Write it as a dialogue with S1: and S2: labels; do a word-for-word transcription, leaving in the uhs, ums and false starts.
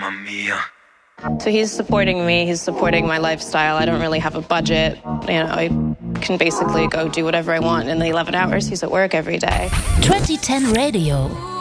S1: mamma mia.
S2: So he's supporting me, he's supporting my lifestyle. I don't really have a budget. You know, I can basically go do whatever I want in the eleven hours he's at work every day.
S3: twenty ten Radio.